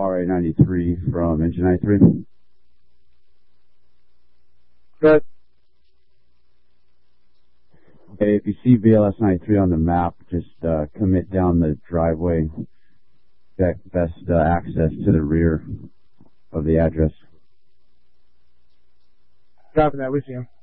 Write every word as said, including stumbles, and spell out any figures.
R A ninety-three from Engine ninety-three. Good. Okay, if you see V L S ninety-three on the map, just uh, commit down the driveway. Get best uh, access to the rear of the address. Dropping that with you.